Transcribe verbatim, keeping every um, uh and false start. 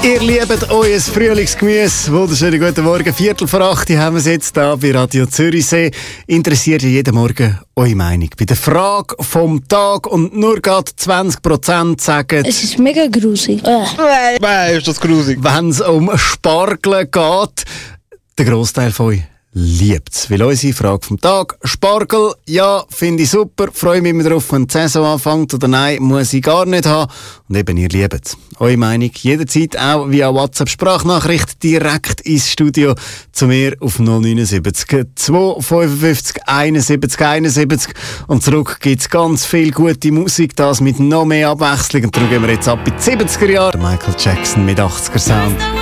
Ihr liebt euer Frühlingsgemüse. Wunderschönen guten Morgen. Viertel vor acht haben wir es jetzt hier bei Radio Zürichsee. Interessiert ja jeden Morgen eure Meinung bei der Frage vom Tag. Und nur gerade zwanzig Prozent sagen... Es ist mega grusig. Nein, nein, ist das grusig. Wenn es um Spargeln geht, der Grossteil von euch liebt es. Weil unsere Frage vom Tag: Spargel, ja, finde ich super, freue mich immer drauf, wenn die Saison anfängt, oder nein, muss ich gar nicht haben. Und eben, ihr liebt es. Eure Meinung jederzeit auch via WhatsApp-Sprachnachricht direkt ins Studio zu mir auf null neun sieben zwei fünf eins eins eins eins. Und zurück gibt es ganz viel gute Musik, das mit noch mehr Abwechslung. Und darum gehen wir jetzt ab in die siebziger Jahre. Michael Jackson mit achtziger Sound.